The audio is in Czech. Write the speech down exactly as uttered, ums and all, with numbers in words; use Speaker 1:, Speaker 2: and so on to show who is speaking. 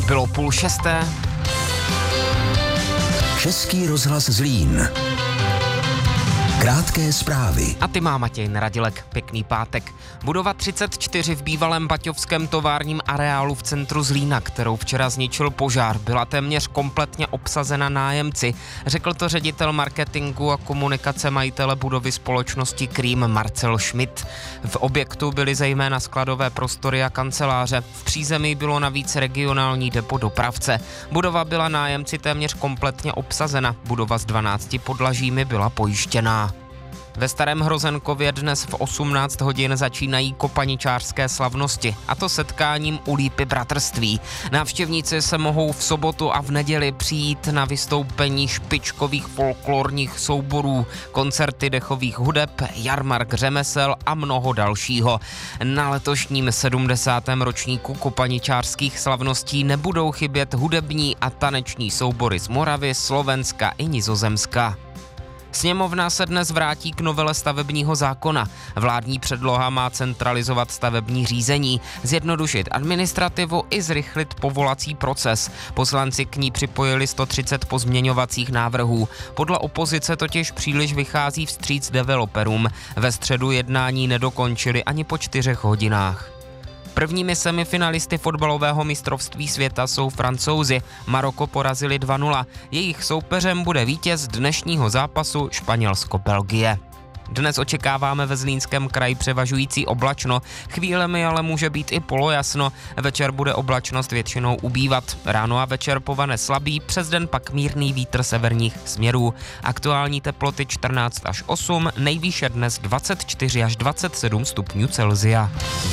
Speaker 1: Bylo půl šesté.
Speaker 2: Český rozhlas Zlín. Krátké zprávy.
Speaker 1: A ty má Matěj Neradilek. Pěkný pátek. Budova třicet čtyři v bývalém baťovském továrním areálu v centru Zlína, kterou včera zničil požár, byla téměř kompletně obsazena nájemci. Řekl to ředitel marketingu a komunikace majitele budovy společnosti Cream Marcel Schmidt. V objektu byly zejména skladové prostory a kanceláře. V přízemí bylo navíc regionální depo dopravce. Budova byla nájemci téměř kompletně obsazena. Budova s dvanácti podlažími byla pojištěná. Ve Starém Hrozenkově dnes v osmnáct hodin začínají kopaničářské slavnosti, a to setkáním u lípy bratrství. Návštěvníci se mohou v sobotu a v neděli přijít na vystoupení špičkových folklorních souborů, koncerty dechových hudeb, jarmark řemesel a mnoho dalšího. Na letošním sedmdesátém ročníku kopaničářských slavností nebudou chybět hudební a taneční soubory z Moravy, Slovenska i Nizozemska. Sněmovna se dnes vrátí k novele stavebního zákona. Vládní předloha má centralizovat stavební řízení, zjednodušit administrativu i zrychlit povolací proces. Poslanci k ní připojili sto třicet pozměňovacích návrhů. Podle opozice totiž příliš vychází vstříc developerům. Ve středu jednání nedokončili ani po čtyřech hodinách. Prvními semifinalisty fotbalového mistrovství světa jsou Francouzi. Maroko porazili dva nula. Jejich soupeřem bude vítěz dnešního zápasu Španělsko-Belgie. Dnes očekáváme ve Zlínském kraji převažující oblačno, chvílemi ale může být i polojasno. Večer bude oblačnost většinou ubývat. Ráno a večer povane slabý, přes den pak mírný vítr severních směrů. Aktuální teploty čtrnáct až osm, nejvýše dnes dvacet čtyři až dvacet sedm stupňů Celsia.